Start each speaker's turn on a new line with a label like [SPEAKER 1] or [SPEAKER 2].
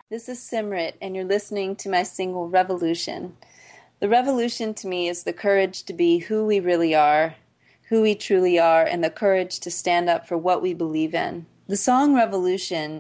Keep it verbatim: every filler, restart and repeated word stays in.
[SPEAKER 1] This is Simrit, and you're listening to my single Revolution. The revolution to me is the courage to be who we really are, who we truly are, and the courage to stand up for what we believe in. The song Revolution